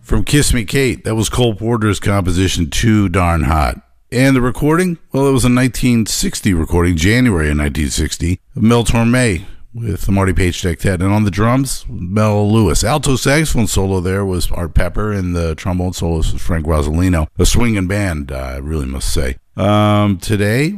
From Kiss Me Kate, that was Cole Porter's composition, Too Darn Hot. And the recording? Well, it was a 1960 recording, January of 1960, of Mel Torme with the Marty Page Sextet. And on the drums, Mel Lewis. Alto saxophone solo there was Art Pepper, and the trombone soloist was Frank Rosolino. A swinging band, I really must say. Today,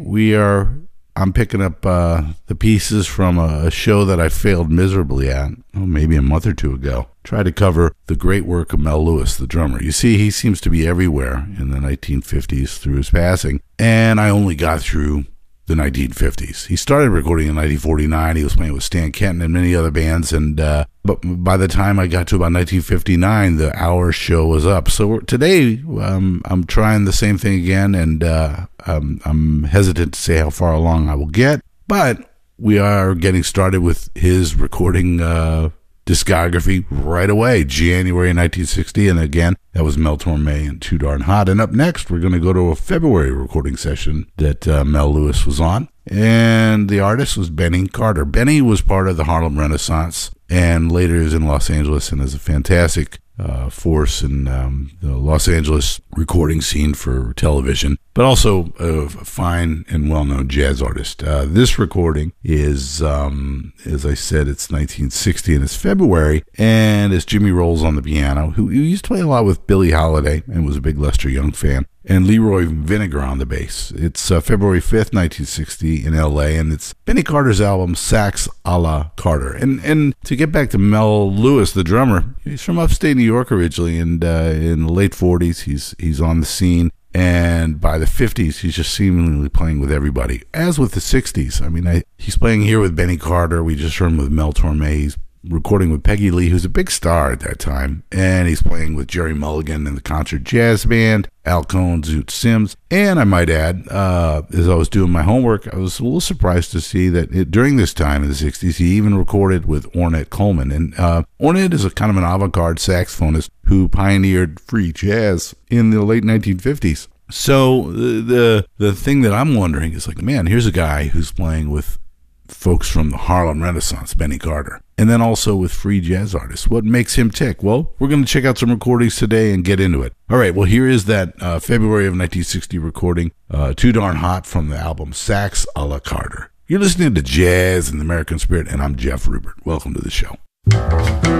I'm picking up the pieces from a show that I failed miserably at, maybe a month or two ago. Tried to cover the great work of Mel Lewis, the drummer. You see, he seems to be everywhere in the 1950s through his passing, and I only got through the 1950s. He started recording in 1949. He was playing with Stan Kenton and many other bands, and but by the time I got to about 1959, the hour show was up. So today, I'm trying the same thing again, and I'm hesitant to say how far along I will get, but we are getting started with his recording discography right away, January 1960, and again, that was Mel Torme and Too Darn Hot. And up next, we're going to go to a February recording session that Mel Lewis was on, and the artist was Benny Carter. Benny was part of the Harlem Renaissance, and later is in Los Angeles and is a fantastic force in the Los Angeles recording scene for television, but also a fine and well-known jazz artist. This recording is, as I said, it's 1960 and it's February, and it's Jimmy Rolls on the piano, who used to play a lot with Billie Holiday and was a big Lester Young fan, and Leroy Vinegar on the bass. It's February 5th, 1960 in L.A., and it's Benny Carter's album, Sax a la Carter. And to get back to Mel Lewis, the drummer, he's from upstate New York originally, and in the late 40s, he's on the scene. And by the 50s, he's just seemingly playing with everybody. As with the 60s, I mean, he's playing here with Benny Carter. We just heard him with Mel Torme. He's recording with Peggy Lee, who's a big star at that time. And he's playing with Jerry Mulligan and the Concert Jazz Band, Al Cohn, Zoot Sims. And I might add, as I was doing my homework, I was a little surprised to see that during this time in the 60s, he even recorded with Ornette Coleman. And Ornette is a kind of an avant-garde saxophonist who pioneered free jazz in the late 1950s. So the thing that I'm wondering is like, man, here's a guy who's playing with folks from the Harlem Renaissance, Benny Carter, and then also with free jazz artists. What makes him tick? Well, we're going to check out some recordings today and get into it. All right, well, here is that February of 1960 recording, Too Darn Hot, from the album Sax a la Carter. You're listening to Jazz in the American Spirit, and I'm Jeff Rupert. Welcome to the show.